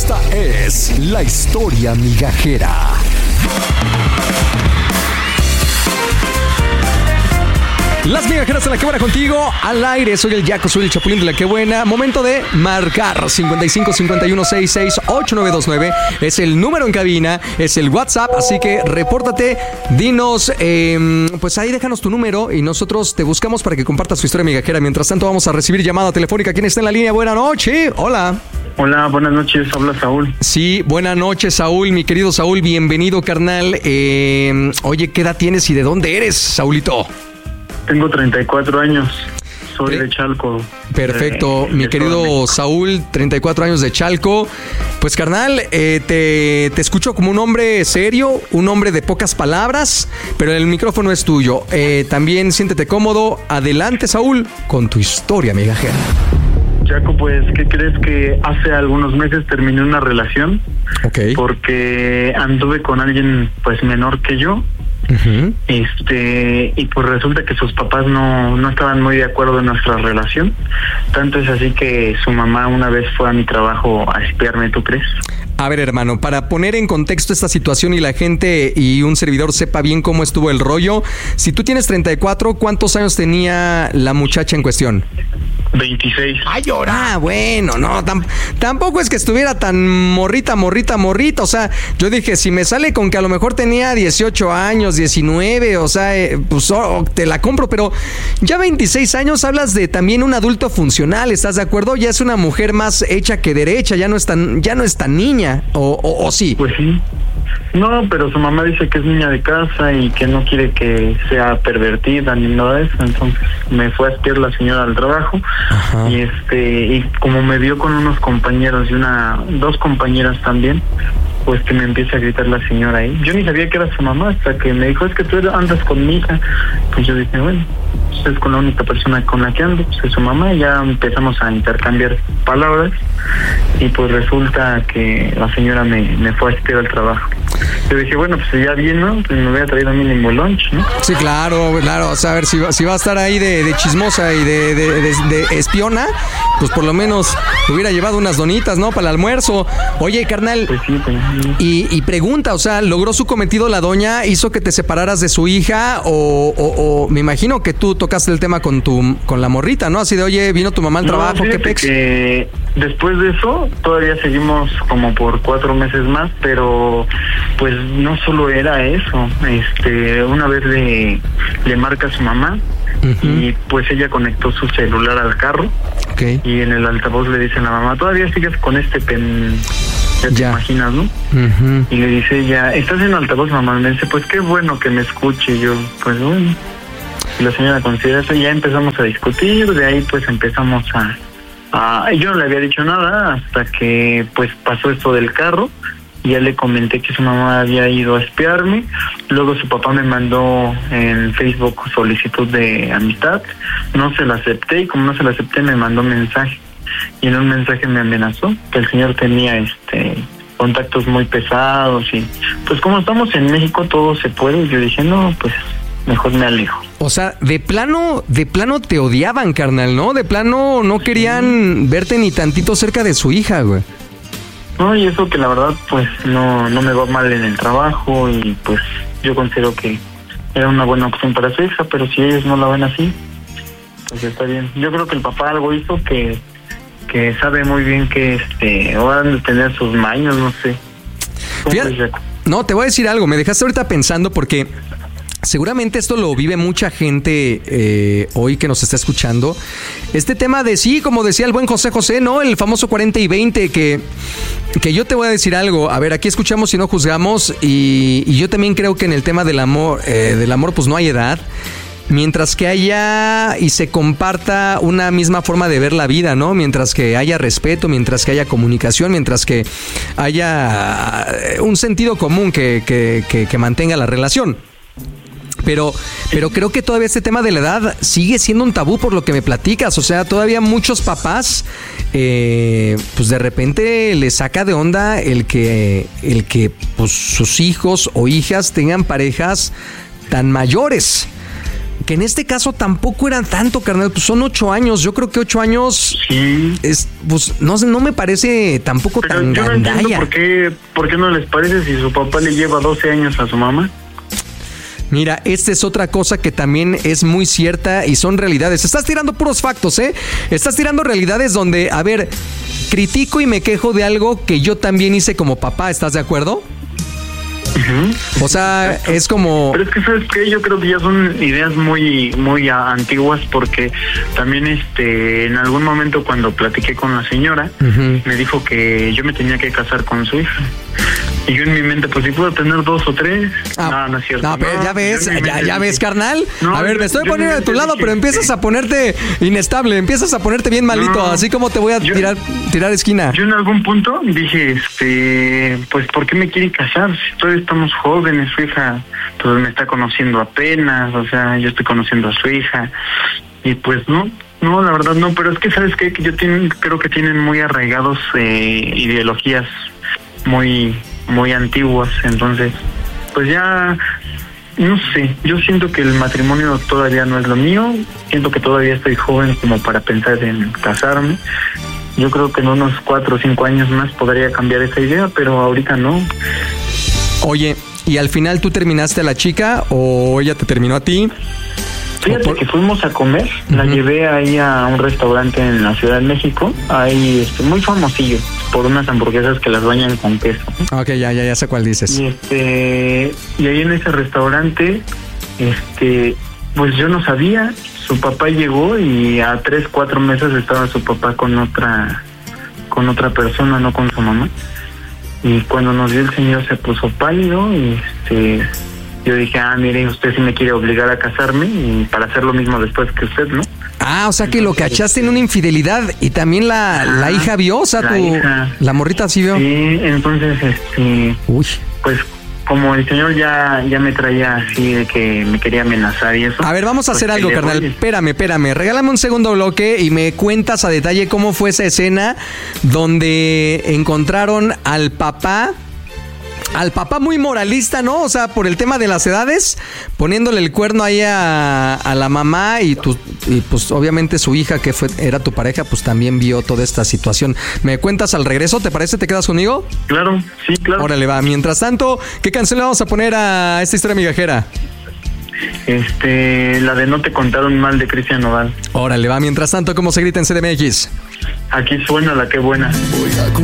Esta es la historia migajera. Las migajeras de La Qué Buena contigo, al aire. Soy el Yaco, soy el Chapulín de La Qué Buena. Momento de marcar 55 51 66 8929. Es el número en cabina, es el WhatsApp, así que repórtate, dinos, pues ahí déjanos tu número y nosotros te buscamos para que compartas tu historia migajera. Mientras tanto vamos a recibir llamada telefónica. ¿Quién está en la línea? Buenas noches. Hola. Hola, buenas noches, habla Saúl. Sí, buenas noches, Saúl, mi querido Saúl, bienvenido, carnal. Oye, ¿qué edad tienes y de dónde eres, Saulito? Tengo 34 años, soy de Chalco. Perfecto, mi querido Saúl, 34 años de Chalco. Pues carnal, te escucho como un hombre serio, un hombre de pocas palabras, pero el micrófono es tuyo. También siéntete cómodo. Adelante, Saúl, con tu historia migajera. Chaco, pues, ¿qué crees? Que hace algunos meses terminé una relación. Okay. Porque anduve con alguien, pues, menor que yo. Uh-huh. Y pues resulta que sus papás no estaban muy de acuerdo en nuestra relación. Tanto es así que su mamá una vez fue a mi trabajo a espiarme, ¿tú crees? A ver, hermano, para poner en contexto esta situación y la gente y un servidor sepa bien cómo estuvo el rollo, si tú tienes 34, ¿cuántos años tenía la muchacha en cuestión? 26. ¡Ay, ahora! Bueno, no, tampoco es que estuviera tan morrita. O sea, yo dije, si me sale con que a lo mejor tenía 18 años, 19, o sea, pues te la compro, pero ya 26 años hablas de también un adulto funcional, ¿estás de acuerdo? Ya es una mujer más hecha que derecha, ya no es tan niña, o sí. Pues sí. No, pero su mamá dice que es niña de casa y que no quiere que sea pervertida ni nada de eso. Entonces me fue a espiar la señora al trabajo. Ajá. Y como me vio con unos compañeros y dos compañeras también, pues que me empieza a gritar la señora ahí. Yo ni sabía que era su mamá hasta que me dijo, es que tú andas con mi hija. Pues yo dije, bueno, pues es con la única persona con la que ando, pues es su mamá. Y ya empezamos a intercambiar palabras y pues resulta que la señora me fue a espiar al trabajo. Yo dije, bueno, pues ya bien, ¿no? Pues me voy a traer un mínimo lunch, ¿no? Sí, claro. O sea, a ver, si va a estar ahí de chismosa y de espiona, pues por lo menos hubiera llevado unas donitas, ¿no? Para el almuerzo. Oye, carnal, pues sí, pues... Y pregunta, o sea, ¿logró su cometido la doña? ¿Hizo que te separaras de su hija? O me imagino que tú tocaste el tema con la morrita, ¿no? Así de, oye, vino tu mamá al trabajo, ¿qué pex? Que después de eso, todavía seguimos como por 4 meses más, pero pues no solo era eso. Una vez le marca a su mamá. Uh-huh. Y pues ella conectó su celular al carro. Okay. Y en el altavoz le dice a la mamá, todavía sigues con ya te imaginas, ¿no? Uh-huh. Y le dice ella, ¿estás en altavoz, mamá? Me dice, pues qué bueno que me escuche. Y yo, pues bueno. Y la señora considera eso y ya empezamos a discutir. De ahí pues empezamos yo no le había dicho nada hasta que pues pasó esto del carro. Ya le comenté que su mamá había ido a espiarme. Luego su papá me mandó en Facebook solicitud de amistad. No se la acepté y como no se la acepté me mandó mensaje. Y en un mensaje me amenazó que el señor tenía contactos muy pesados y pues como estamos en México todo se puede. Yo dije, no, pues mejor me alejo. O sea, de plano te odiaban, carnal, ¿no? De plano no querían verte ni tantito cerca de su hija, güey. No, y eso que la verdad pues no me va mal en el trabajo y pues yo considero que era una buena opción para su hija, pero si ellos no la ven así, pues está bien. Yo creo que el papá algo hizo que sabe muy bien que van a tener sus maños, no sé. Fíjate, no, te voy a decir algo, me dejaste ahorita pensando porque seguramente esto lo vive mucha gente hoy que nos está escuchando. Este tema de sí, como decía el buen José, ¿no? El famoso 40 y 20, que yo te voy a decir algo. A ver, aquí escuchamos y no juzgamos. Y yo también creo que en el tema del amor pues no hay edad. Mientras que haya y se comparta una misma forma de ver la vida, ¿no? Mientras que haya respeto, mientras que haya comunicación, mientras que haya un sentido común que mantenga la relación. Pero creo que todavía este tema de la edad sigue siendo un tabú por lo que me platicas. O sea, todavía muchos papás, pues de repente les saca de onda el que pues sus hijos o hijas tengan parejas tan mayores. que en este caso tampoco eran tanto, carnal, pues son 8 años. Yo creo que 8 años sí. Pues no me parece tampoco pero tan yo no gandalla. entiendo por qué no les parece si su papá le lleva 12 años a su mamá. Mira, esta es otra cosa que también es muy cierta y son realidades. Estás tirando puros factos, ¿eh? Estás tirando realidades donde, a ver, critico y me quejo de algo que yo también hice como papá, ¿estás de acuerdo? Uh-huh. O sea, es como... Pero es que, ¿sabes qué? Yo creo que ya son ideas muy antiguas, porque también en algún momento cuando platiqué con la señora, me dijo que yo me tenía que casar con su hija. Y yo en mi mente, pues si puedo tener 2 o 3. No es cierto. No, pero ya ves, carnal. No, a ver, me estoy poniendo de tu lado, pero empiezas a ponerte inestable, empiezas a ponerte bien malito, así como te voy a tirar esquina. Yo en algún punto dije, pues ¿por qué me quiere casar? Si todavía estamos jóvenes, su hija pues me está conociendo apenas, o sea, yo estoy conociendo a su hija. Y pues no, la verdad no, pero es que ¿sabes qué? Que creo que tienen muy arraigados ideologías muy antiguas, entonces pues ya no sé, yo siento que el matrimonio todavía no es lo mío, siento que todavía estoy joven como para pensar en casarme. Yo creo que en unos 4 o 5 años más podría cambiar esa idea, pero ahorita no. Oye, ¿y al final tú terminaste a la chica o ella te terminó a ti? Fíjate que fuimos a comer, la llevé ahí a un restaurante en la Ciudad de México, ahí muy famosillo, por unas hamburguesas que las bañan con queso. Ok, ya sé cuál dices. Y ahí en ese restaurante, pues yo no sabía, su papá llegó y a 3-4 meses estaba su papá con otra persona, no con su mamá. Y cuando nos vio el señor se puso pálido y yo dije, mire, usted sí me quiere obligar a casarme y para hacer lo mismo después que usted, ¿no? O sea que lo cachaste en una infidelidad y también la hija vio, o sea, la morrita sí vio. Sí, entonces, Uy. pues como el señor ya me traía así de que me quería amenazar y eso. A ver, vamos a hacer algo, carnal. Espérame. Regálame un segundo bloque y me cuentas a detalle cómo fue esa escena donde encontraron al papá muy moralista, ¿no? O sea, por el tema de las edades, poniéndole el cuerno ahí a la mamá y pues obviamente su hija, que era tu pareja, pues también vio toda esta situación. ¿Me cuentas al regreso? ¿Te parece? ¿Te quedas conmigo? Claro, sí, claro. Órale, va. Mientras tanto, ¿qué canción le vamos a poner a esta historia migajera? La de No te contaron mal, de Cristian Nodal. Órale, va. Mientras tanto, ¿cómo se grita en CDMX? Aquí suena la que buena.